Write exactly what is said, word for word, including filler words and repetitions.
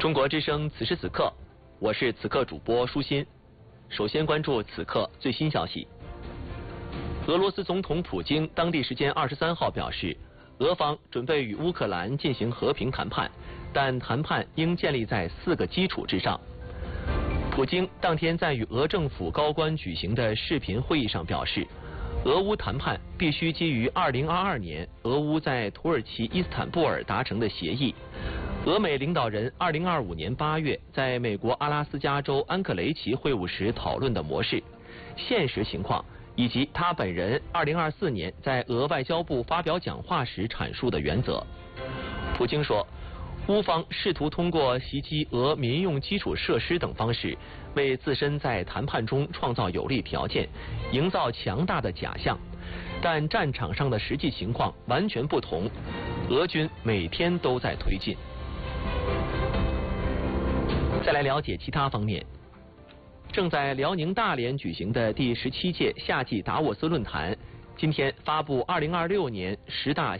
中国之声此时此刻，我是此刻主播舒心。首先关注此刻最新消息。俄罗斯总统普京当地时间二十三号表示，俄方准备与乌克兰进行和平谈判，但谈判应建立在四个基础之上。普京当天在与俄政府高官举行的视频会议上表示，俄乌谈判必须基于二零二二年俄乌在土耳其伊斯坦布尔达成的协议。俄美领导人二零二五年八月在美国阿拉斯加州安克雷奇会晤时讨论的模式、现实情况，以及他本人二零二四年在俄外交部发表讲话时阐述的原则。普京说，乌方试图通过袭击俄民用基础设施等方式，为自身在谈判中创造有利条件，营造强大的假象，但战场上的实际情况完全不同，俄军每天都在推进。再来了解其他方面。正在辽宁大连举行的第十七届夏季达沃斯论坛，今天发布二零二六年十大